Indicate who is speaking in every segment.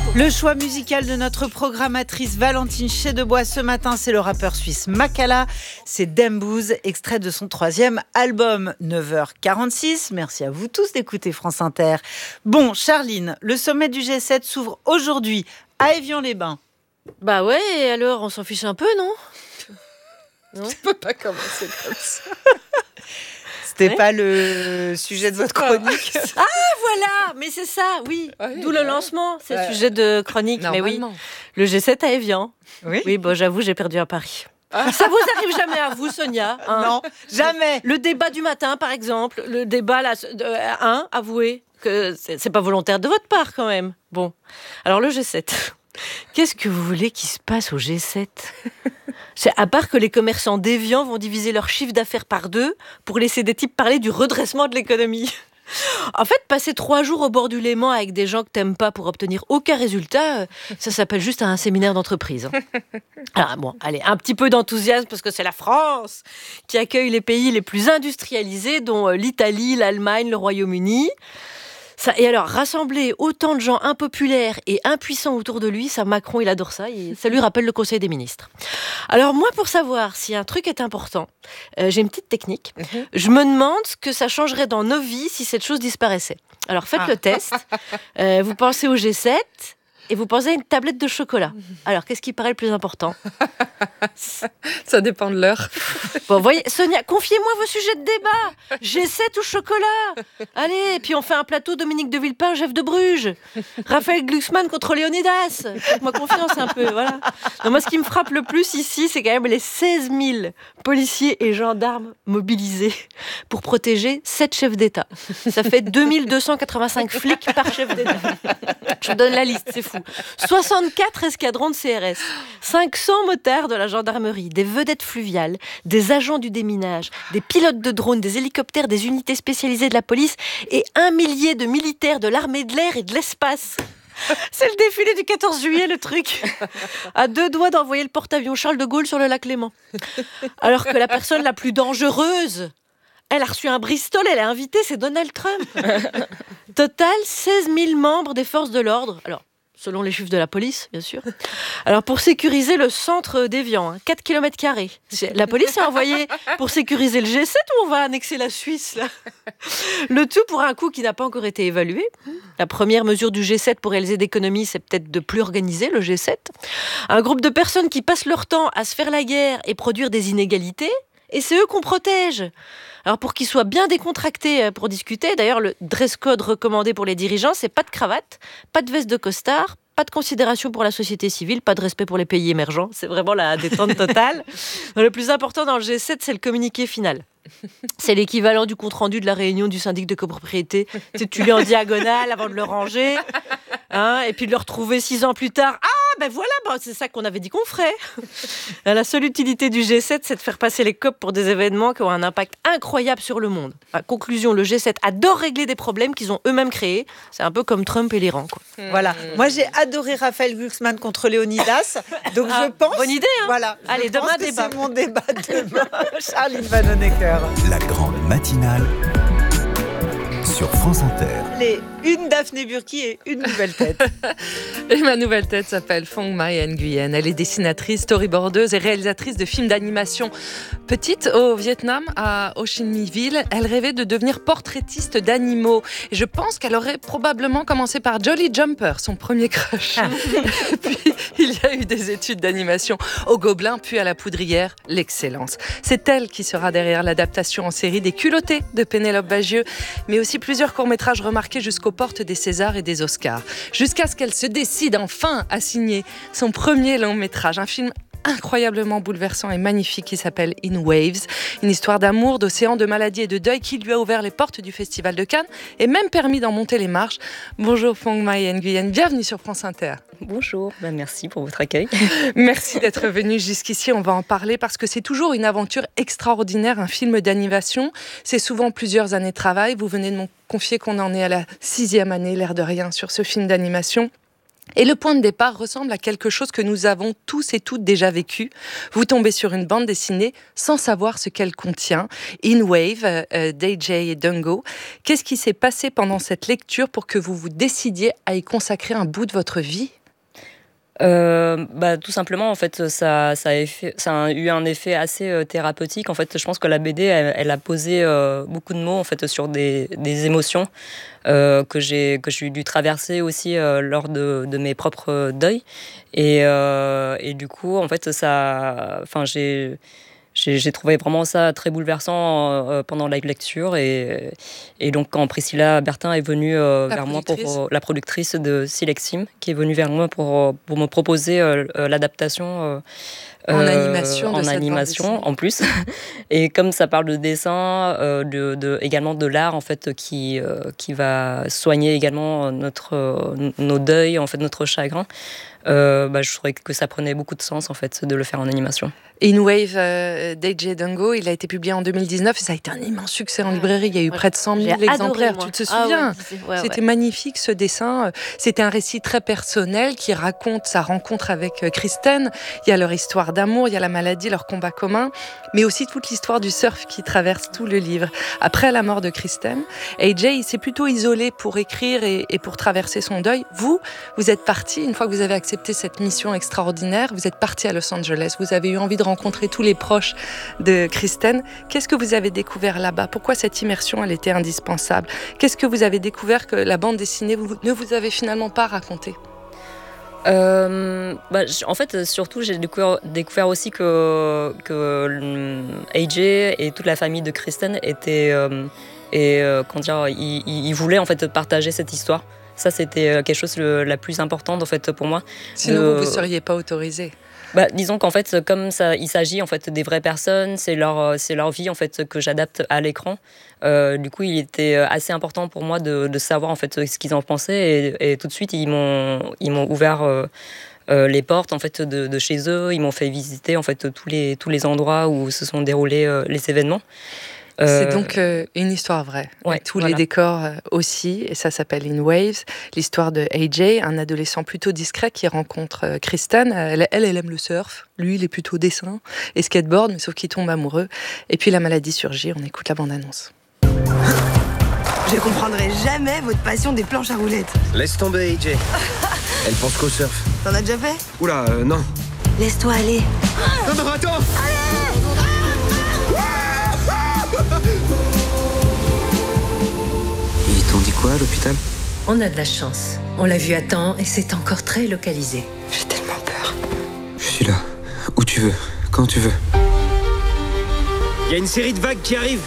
Speaker 1: Le choix musical de notre programmatrice Valentine Chedebois ce matin, c'est le rappeur suisse Makala. C'est Dembouz, extrait de son 3e album, 9h46. Merci à vous tous d'écouter France Inter. Bon, Charline, le sommet du G7 s'ouvre aujourd'hui à Évian-les-Bains.
Speaker 2: Bah ouais, et alors on s'en fiche un peu, non?
Speaker 3: Non, tu peux pas commencer comme ça.
Speaker 1: C'était pas le sujet de votre chronique.
Speaker 2: Ah voilà, mais c'est ça, oui. D'où le lancement, c'est le sujet de chronique. Mais oui, le G7 à Évian. Oui, bon, j'avoue, j'ai perdu un pari. Ça vous arrive jamais à vous, Sonia?
Speaker 1: Non, jamais.
Speaker 2: Le débat du matin, par exemple, le débat là, avouez que c'est pas volontaire de votre part quand même. Bon, alors le G7. Qu'est-ce que vous voulez qu'il se passe au G7? C'est à part que les commerçants d'Évian vont diviser leur chiffre d'affaires par 2 pour laisser des types parler du redressement de l'économie. En fait, passer 3 jours au bord du Léman avec des gens que t'aimes pas pour obtenir aucun résultat, ça s'appelle juste un séminaire d'entreprise. Alors bon, allez, un petit peu d'enthousiasme parce que c'est la France qui accueille les pays les plus industrialisés, dont l'Italie, l'Allemagne, le Royaume-Uni. Et alors, rassembler autant de gens impopulaires et impuissants autour de lui, ça, Macron, il adore ça. Ça lui rappelle le Conseil des ministres. Alors moi, pour savoir si un truc est important, j'ai une petite technique. Je me demande ce que ça changerait dans nos vies si cette chose disparaissait. Alors faites le test. Vous pensez au G7 et vous pensez à une tablette de chocolat. Alors, qu'est-ce qui paraît le plus important?
Speaker 3: Ça dépend de l'heure.
Speaker 2: Bon, voyez, Sonia, confiez-moi vos sujets de débat. G7 ou chocolat? Allez, et puis on fait un plateau Dominique de Villepin, Jeff de Bruges. Raphaël Glucksmann contre Léonidas. Faites-moi confiance un peu, voilà. Non, moi, ce qui me frappe le plus ici, c'est quand même les 16 000 policiers et gendarmes mobilisés pour protéger 7 chefs d'État. Ça fait 2285 flics par chef d'État. Je vous donne la liste, c'est fou. 64 escadrons de CRS, 500 motards de la gendarmerie, des vedettes fluviales, des agents du déminage, des pilotes de drones, des hélicoptères, des unités spécialisées de la police et 1 millier de militaires de l'armée de l'air et de l'espace. C'est le défilé du 14 juillet, le truc. À 2 doigts d'envoyer le porte-avions Charles de Gaulle sur le lac Léman. Alors que la personne la plus dangereuse, elle a reçu un Bristol, elle est invitée, c'est Donald Trump. Total, 16 000 membres des forces de l'ordre. Alors, selon les chiffres de la police, bien sûr. Alors, pour sécuriser le centre d'Évian, 4 km². La police est envoyée pour sécuriser le G7 ou on va annexer la Suisse, là? Le tout pour un coût qui n'a pas encore été évalué. La première mesure du G7 pour réaliser d'économies, c'est peut-être de plus organiser le G7. Un groupe de personnes qui passent leur temps à se faire la guerre et produire des inégalités. Et c'est eux qu'on protège. Alors pour qu'ils soient bien décontractés pour discuter, d'ailleurs le dress code recommandé pour les dirigeants, c'est pas de cravate, pas de veste de costard, pas de considération pour la société civile, pas de respect pour les pays émergents. C'est vraiment la détente totale. Le plus important dans le G7, c'est le communiqué final. C'est l'équivalent du compte-rendu de la réunion du syndic de copropriété. Tu lis en diagonale avant de le ranger, et puis de le retrouver 6 ans plus tard. Ben voilà, c'est ça qu'on avait dit qu'on ferait. La seule utilité du G7, c'est de faire passer les COP pour des événements qui ont un impact incroyable sur le monde. Conclusion, le G7 adore régler des problèmes qu'ils ont eux-mêmes créés. C'est un peu comme Trump et l'Iran, quoi.
Speaker 1: Voilà. Moi, j'ai adoré Raphaël Glucksmann contre Léonidas. Donc, je pense...
Speaker 2: Bonne idée, hein.
Speaker 1: Voilà.
Speaker 2: Allez, demain, débat.
Speaker 1: C'est mon débat demain. Charline Vanhoenacker.
Speaker 4: La grande matinale sur France Inter.
Speaker 1: Une Daphné Burki et une nouvelle tête.
Speaker 3: Et ma nouvelle tête s'appelle Phong Mai Nguyen. Elle est dessinatrice, storyboardeuse et réalisatrice de films d'animation. Petite, au Vietnam, à Ho Chi Minh Ville, elle rêvait de devenir portraitiste d'animaux. Et je pense qu'elle aurait probablement commencé par Jolly Jumper, son premier crush. Puis, il y a eu des études d'animation au Gobelin, puis à la Poudrière, l'excellence. C'est elle qui sera derrière l'adaptation en série des Culottés de Pénélope Bagieux, mais aussi plusieurs courts-métrages remarqués jusqu'aux portes des Césars et des Oscars, jusqu'à ce qu'elle se décide enfin à signer son premier long-métrage, un film incroyablement bouleversant et magnifique qui s'appelle In Waves, une histoire d'amour, d'océan, de maladie et de deuil qui lui a ouvert les portes du Festival de Cannes et même permis d'en monter les marches. Bonjour Phong Mai Nguyen, bienvenue sur France Inter.
Speaker 5: Bonjour, merci pour votre accueil.
Speaker 3: Merci d'être venu jusqu'ici, on va en parler parce que c'est toujours une aventure extraordinaire, un film d'animation. C'est souvent plusieurs années de travail. Vous venez de me confier qu'on en est à la 6e année, l'air de rien, sur ce film d'animation. Et le point de départ ressemble à quelque chose que nous avons tous et toutes déjà vécu. Vous tombez sur une bande dessinée sans savoir ce qu'elle contient. In Wave, d'AJ Dungo. Qu'est-ce qui s'est passé pendant cette lecture pour que vous vous décidiez à y consacrer un bout de votre vie ?
Speaker 5: Tout simplement, en fait, ça a eu un effet assez thérapeutique. En fait, je pense que la BD, elle a posé beaucoup de mots en fait sur des émotions que j'ai dû traverser aussi lors de mes propres deuils. Et du coup, en fait, j'ai trouvé vraiment ça très bouleversant pendant la lecture. Et donc, quand Priscilla Bertin est venue vers moi, la productrice de Silexim, qui est venue vers moi pour me proposer l'adaptation
Speaker 3: en animation,
Speaker 5: en plus. Et comme ça parle de dessin, également de l'art en fait qui va soigner également nos deuils, en fait notre chagrin. Je trouvais que ça prenait beaucoup de sens en fait de le faire en animation.
Speaker 3: In Wave d'A.J. Dungo, il a été publié en 2019 et ça a été un immense succès en librairie. Il y a eu près de 100 000 exemplaires. Tu te souviens? C'était magnifique ce dessin. C'était un récit très personnel qui raconte sa rencontre avec Kristen. Il y a leur histoire d'amour, il y a la maladie, leur combat commun, mais aussi toute l'histoire du surf qui traverse tout le livre. Après la mort de Kristen, A.J. s'est plutôt isolé pour écrire et pour traverser son deuil. Vous êtes parti, une fois que vous avez accepté cette mission extraordinaire, vous êtes parti à Los Angeles. Vous avez eu envie de rencontrer tous les proches de Kristen. Qu'est-ce que vous avez découvert là-bas? Pourquoi cette immersion, elle était indispensable? Qu'est-ce que vous avez découvert que la bande dessinée ne vous avait finalement pas raconté?
Speaker 5: En fait, surtout, j'ai découvert aussi que AJ et toute la famille de Kristen étaient ils voulaient en fait partager cette histoire. Ça, c'était quelque chose de la plus importante en fait pour moi.
Speaker 3: Sinon, vous ne seriez pas autorisé.
Speaker 5: Disons qu'en fait, comme ça, il s'agit en fait des vraies personnes, c'est leur vie en fait que j'adapte à l'écran. Du coup, il était assez important pour moi de savoir en fait ce qu'ils en pensaient et tout de suite ils m'ont ouvert les portes en fait de chez eux. Ils m'ont fait visiter en fait tous les endroits où se sont déroulés les événements.
Speaker 3: C'est donc une histoire vraie.
Speaker 5: Ouais,
Speaker 3: tous les décors aussi, et ça s'appelle In Waves. L'histoire de AJ, un adolescent plutôt discret qui rencontre Kristen. Elle aime le surf. Lui, il est plutôt dessin et skateboard, mais sauf qu'il tombe amoureux. Et puis la maladie surgit. On écoute la bande-annonce.
Speaker 6: Je comprendrai jamais votre passion des planches à roulettes.
Speaker 7: Laisse tomber, AJ. Elle pense qu'au surf.
Speaker 6: T'en as déjà fait?
Speaker 7: Oula, non.
Speaker 6: Laisse-toi aller.
Speaker 7: Non, attends.
Speaker 8: Ils t'ont dit quoi à l'hôpital?
Speaker 9: On a de la chance. On l'a vu à temps et c'est encore très localisé.
Speaker 6: J'ai tellement peur.
Speaker 8: Je suis là. Où tu veux. Quand tu veux.
Speaker 7: Il y a une série de vagues qui arrivent.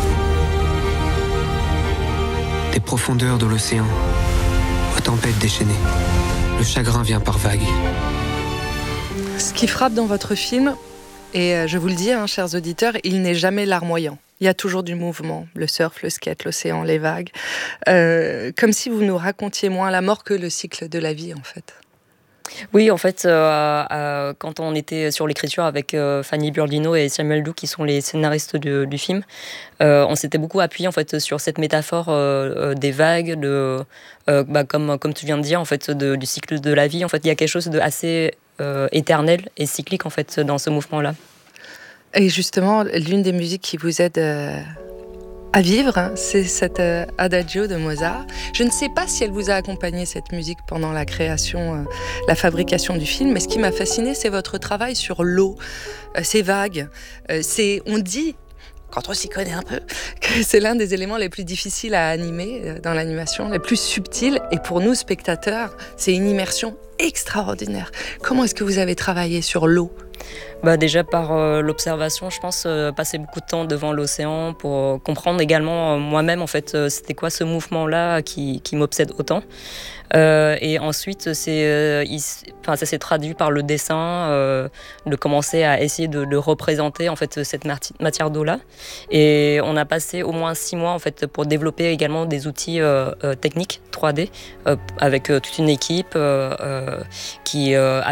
Speaker 8: Des profondeurs de l'océan. Aux tempêtes déchaînées. Le chagrin vient par vagues.
Speaker 3: Ce qui frappe dans votre film, et je vous le dis, chers auditeurs, il n'est jamais larmoyant. Il y a toujours du mouvement, le surf, le skate, l'océan, les vagues. Comme si vous nous racontiez moins la mort que le cycle de la vie, en fait.
Speaker 5: Oui, en fait, quand on était sur l'écriture avec Fanny Burdino et Samuel Doux, qui sont les scénaristes du film, on s'était beaucoup appuyé en fait sur cette métaphore des vagues, comme tu viens de dire, en fait, du cycle de la vie. En fait, il y a quelque chose d'assez éternel et cyclique en fait dans ce mouvement-là.
Speaker 3: Et justement, l'une des musiques qui vous aide à vivre, c'est cette Adagio de Mozart. Je ne sais pas si elle vous a accompagné, cette musique, pendant la création, la fabrication du film, mais ce qui m'a fasciné, c'est votre travail sur l'eau, ces vagues. On dit, quand on s'y connaît un peu, que c'est l'un des éléments les plus difficiles à animer dans l'animation, les plus subtils. Et pour nous, spectateurs, c'est une immersion extraordinaire. Comment est-ce que vous avez travaillé sur l'eau ?
Speaker 5: Déjà par l'observation, je pense, passer beaucoup de temps devant l'océan pour comprendre également moi-même en fait c'était quoi ce mouvement-là qui m'obsède autant. Et ensuite, ça s'est traduit par le dessin, de commencer à essayer de représenter en fait cette matière d'eau-là. Et on a passé au moins 6 mois en fait pour développer également des outils techniques 3D avec toute une équipe à Paris.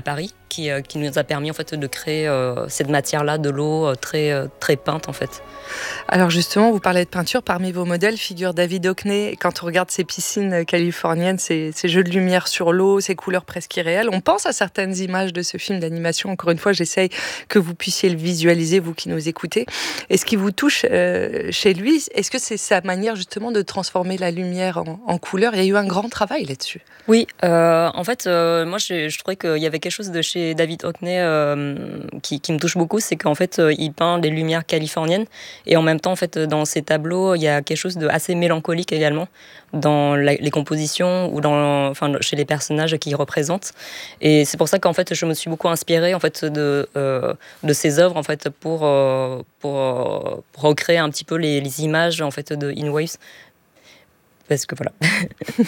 Speaker 5: qui nous a permis en fait de créer cette matière-là de l'eau très peinte en fait.
Speaker 3: Alors justement, vous parlez de peinture, parmi vos modèles figure David Hockney. Quand on regarde ces piscines californiennes, ces jeux de lumière sur l'eau, ces couleurs presque irréelles, on pense à certaines images de ce film d'animation. Encore une fois, j'essaye que vous puissiez le visualiser, vous qui nous écoutez. Et ce qui vous touche chez lui, est-ce que c'est sa manière justement de transformer la lumière en couleur? Il y a eu un grand travail là-dessus.
Speaker 5: Oui, en fait, moi je trouvais qu'il y avait quelque chose de chez David Hockney qui me touche beaucoup, c'est qu'en fait il peint des lumières californiennes et en même temps en fait dans ses tableaux il y a quelque chose de assez mélancolique également dans les compositions ou chez les personnages qu'il représente. Et c'est pour ça qu'en fait je me suis beaucoup inspirée en fait de ses œuvres en fait pour recréer un petit peu les images en fait de In Waves. Parce que voilà.